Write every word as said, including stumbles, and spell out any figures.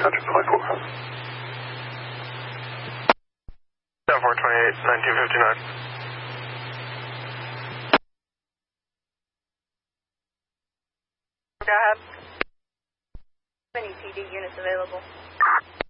Touch twenty-four. seven four twenty-eight, nineteen fifty-nine. Go ahead. Many P D units available.